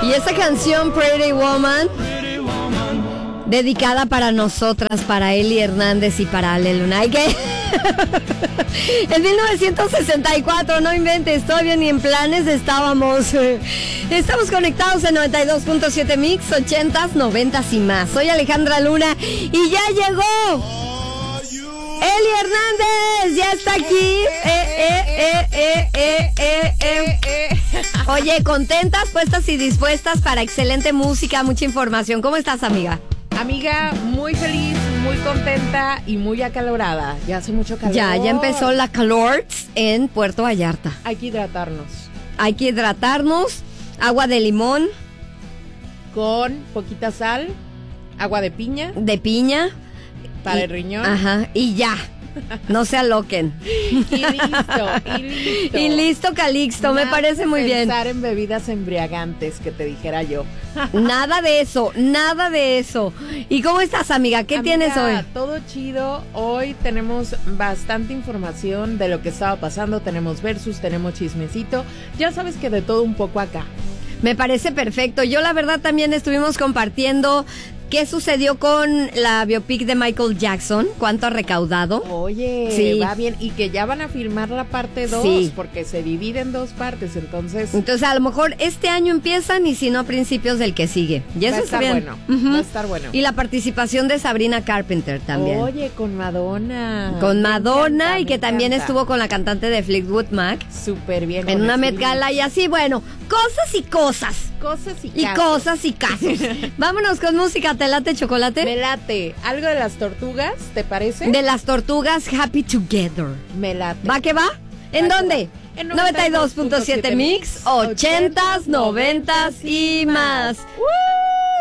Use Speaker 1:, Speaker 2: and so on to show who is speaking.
Speaker 1: Y esta canción, Pretty Woman, dedicada para nosotras, para Eli Hernández y para Ale Lunay, que en 1964, no inventes, todavía ni en planes estábamos. Estamos conectados en 92.7 Mix, 80s, 90s y más. Soy Alejandra Luna y ya llegó Eli Hernández, ya está aquí. Oye, contentas, puestas y dispuestas para excelente música, mucha información. ¿Cómo estás, amiga?
Speaker 2: Amiga, muy feliz, muy contenta y muy acalorada. Ya hace mucho calor.
Speaker 1: Ya empezó la calor en Puerto Vallarta.
Speaker 2: Hay que hidratarnos.
Speaker 1: Hay que hidratarnos. Agua de limón.
Speaker 2: Con poquita sal. Agua de piña.
Speaker 1: De piña.
Speaker 2: Para el riñón.
Speaker 1: Ajá, y ya. No se aloquen.
Speaker 2: Y listo.
Speaker 1: Y listo, Calixto, me parece muy bien.
Speaker 2: Pensar en bebidas embriagantes, que te dijera yo.
Speaker 1: Nada de eso. ¿Y cómo estás, amiga? ¿Qué tienes hoy?
Speaker 2: Todo chido. Hoy tenemos bastante información de lo que estaba pasando. Tenemos versus, tenemos chismecito. Ya sabes que de todo un poco acá.
Speaker 1: Me parece perfecto. Yo, la verdad, también estuvimos compartiendo qué sucedió con la biopic de Michael Jackson, cuánto ha recaudado.
Speaker 2: Oye,
Speaker 1: sí,
Speaker 2: va bien. Y que ya van a filmar la parte 2, sí, porque se divide en 2 partes, entonces
Speaker 1: a lo mejor este año empiezan y si no a principios del que sigue. Y eso está bien.
Speaker 2: Bueno. Va a estar bueno.
Speaker 1: Y la participación de Sabrina Carpenter también.
Speaker 2: Oye, con Madonna.
Speaker 1: Con Madonna, y que también estuvo con la cantante de Fleetwood Mac.
Speaker 2: Súper bien.
Speaker 1: En una Met Gala y así, bueno, cosas y cosas. Cosas y casos. Vámonos con música. ¿Te late, chocolate?
Speaker 2: Me late. ¿Algo de las tortugas, te parece?
Speaker 1: De las tortugas, Happy Together.
Speaker 2: Me late.
Speaker 1: ¿Va que va? ¿En dónde? En 92.7 Mix, 80s, 90s y más.